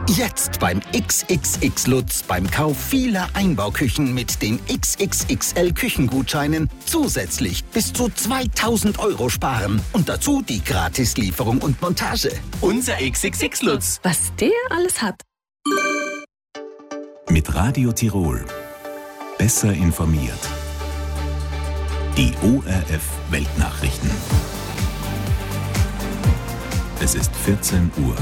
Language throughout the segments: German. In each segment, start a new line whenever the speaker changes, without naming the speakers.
Jetzt beim XXX Lutz beim Kauf vieler Einbauküchen mit den XXXL Küchengutscheinen zusätzlich bis zu 2.000 € sparen und dazu die Gratislieferung und Montage.
Unser XXX Lutz.
Was der alles hat.
Mit Radio Tirol. Besser informiert. Die ORF Weltnachrichten. Es ist 14 Uhr.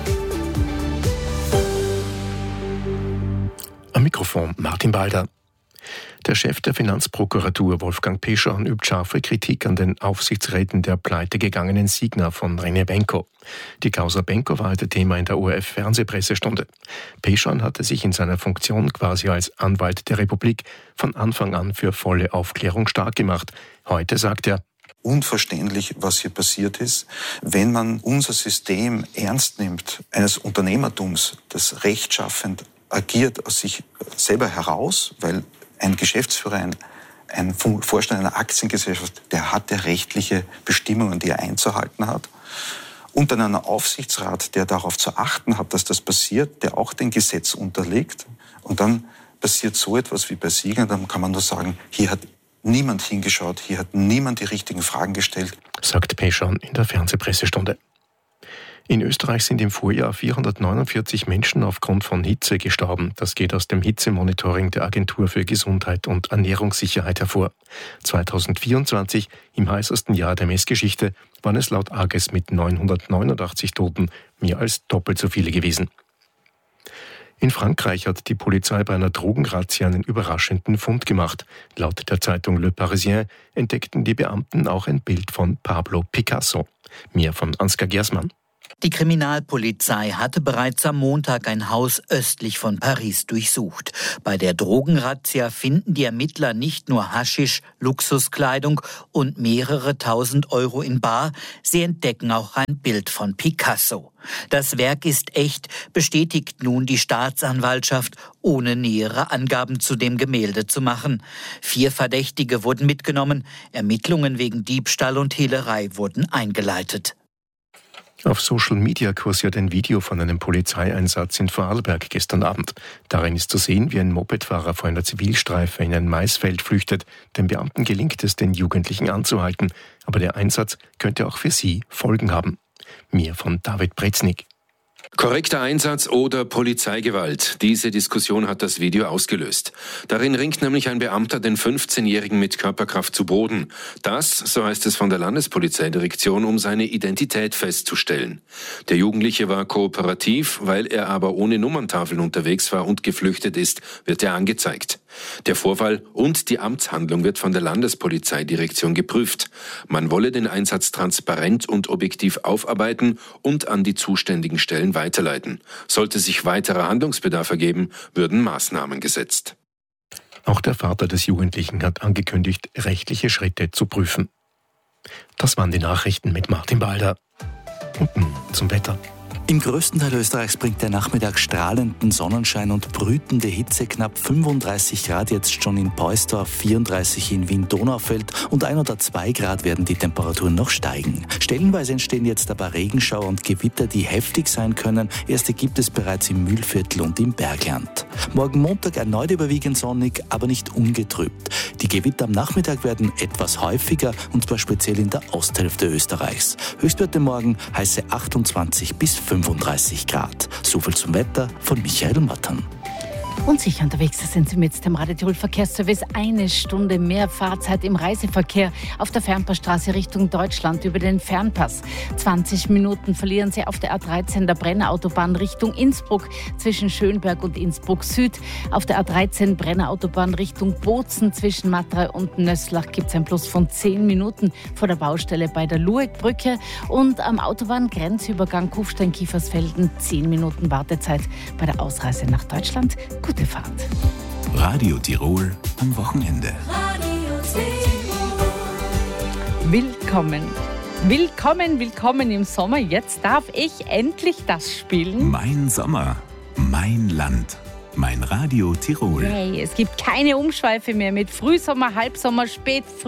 Am Mikrofon Martin Balder. Der Chef der Finanzprokuratur Wolfgang Peschorn übt scharfe Kritik an den Aufsichtsräten der pleitegegangenen Signa von René Benko. Die Causa Benko war heute Thema in der ORF-Fernsehpressestunde. Peschorn hatte sich in seiner Funktion quasi als Anwalt der Republik von Anfang an für volle Aufklärung stark gemacht. Heute sagt er:
Unverständlich, was hier passiert ist. Wenn man unser System ernst nimmt, eines Unternehmertums, das rechtschaffend agiert aus sich selber heraus, weil ein Geschäftsführer, ein Vorstand einer Aktiengesellschaft, der hat ja rechtliche Bestimmungen, die er einzuhalten hat. Und dann einen Aufsichtsrat, der darauf zu achten hat, dass das passiert, der auch dem Gesetz unterliegt. Und dann passiert so etwas wie bei Signa, dann kann man nur sagen, hier hat niemand hingeschaut, hier hat niemand die richtigen Fragen gestellt.
Sagt Peschorn in der Fernsehpressestunde. In Österreich sind im Vorjahr 449 Menschen aufgrund von Hitze gestorben. Das geht aus dem Hitzemonitoring der Agentur für Gesundheit und Ernährungssicherheit hervor. 2024, im heißesten Jahr der Messgeschichte, waren es laut AGES mit 989 Toten mehr als doppelt so viele gewesen. In Frankreich hat die Polizei bei einer Drogenrazzia einen überraschenden Fund gemacht. Laut der Zeitung Le Parisien entdeckten die Beamten auch ein Bild von Pablo Picasso. Mehr von Ansgar Gersmann.
Die Kriminalpolizei hatte bereits am Montag ein Haus östlich von Paris durchsucht. Bei der Drogenrazzia finden die Ermittler nicht nur Haschisch, Luxuskleidung und mehrere tausend Euro in bar, sie entdecken auch ein Bild von Picasso. Das Werk ist echt, bestätigt nun die Staatsanwaltschaft, ohne nähere Angaben zu dem Gemälde zu machen. 4 Verdächtige wurden mitgenommen, Ermittlungen wegen Diebstahl und Hehlerei wurden eingeleitet.
Auf Social Media kursiert ein Video von einem Polizeieinsatz in Vorarlberg gestern Abend. Darin ist zu sehen, wie ein Mopedfahrer vor einer Zivilstreife in ein Maisfeld flüchtet. Den Beamten gelingt es, den Jugendlichen anzuhalten. Aber der Einsatz könnte auch für sie Folgen haben. Mehr von David Breznik.
Korrekter Einsatz oder Polizeigewalt? Diese Diskussion hat das Video ausgelöst. Darin ringt nämlich ein Beamter den 15-Jährigen mit Körperkraft zu Boden. Das, so heißt es von der Landespolizeidirektion, um seine Identität festzustellen. Der Jugendliche war kooperativ, weil er aber ohne Nummerntafeln unterwegs war und geflüchtet ist, wird er angezeigt. Der Vorfall und die Amtshandlung wird von der Landespolizeidirektion geprüft. Man wolle den Einsatz transparent und objektiv aufarbeiten und an die zuständigen Stellen weiterleiten. Sollte sich weiterer Handlungsbedarf ergeben, würden Maßnahmen gesetzt.
Auch der Vater des Jugendlichen hat angekündigt, rechtliche Schritte zu prüfen. Das waren die Nachrichten mit Martin Balder. Und nun zum Wetter.
Im größten Teil Österreichs bringt der Nachmittag strahlenden Sonnenschein und brütende Hitze. Knapp 35 Grad jetzt schon in Peusdorf, 34 in Wien-Donaufeld und 1 oder 2 Grad werden die Temperaturen noch steigen. Stellenweise entstehen jetzt aber Regenschauer und Gewitter, die heftig sein können. Erste gibt es bereits im Mühlviertel und im Bergland. Morgen Montag erneut überwiegend sonnig, aber nicht ungetrübt. Die Gewitter am Nachmittag werden etwas häufiger und zwar speziell in der Osthälfte Österreichs. Höchstwerte morgen heiße 28 bis 35 Grad. So viel zum Wetter von Michael Mattern.
Und sicher unterwegs sind Sie mit dem Radio Tirol Verkehrsservice. 1 Stunde mehr Fahrzeit im Reiseverkehr auf der Fernpassstraße Richtung Deutschland über den Fernpass. 20 Minuten verlieren Sie auf der A13 der Brenner Autobahn Richtung Innsbruck zwischen Schönberg und Innsbruck Süd. Auf der A13 Brenner Autobahn Richtung Bozen zwischen Matrei und Nösslach gibt es ein Plus von 10 Minuten vor der Baustelle bei der Lueckbrücke. Und am Autobahngrenzübergang Kufstein-Kiefersfelden 10 Minuten Wartezeit bei der Ausreise nach Deutschland. Gute Fahrt.
Radio Tirol am Wochenende.
Willkommen. Willkommen im Sommer. Jetzt darf ich endlich das spielen.
Mein Sommer, mein Land, mein Radio Tirol.
Yay, es gibt keine Umschweife mehr mit Frühsommer, Halbsommer,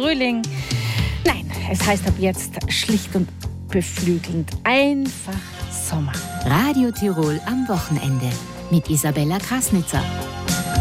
Spätfrühling. Nein, es heißt ab jetzt schlicht und beflügelnd. Einfach Sommer.
Radio Tirol am Wochenende mit Isabella Krasnitzer.